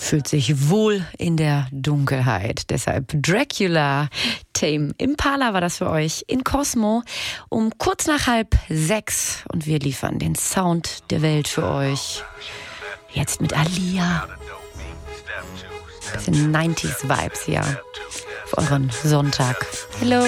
fühlt sich wohl in der Dunkelheit. Deshalb Dracula, Tame Impala war das für euch in Cosmo um kurz nach 5:30 und wir liefern den Sound der Welt für euch. Jetzt mit Alia. Bisschen 90s Vibes hier auf euren Sonntag. Hello.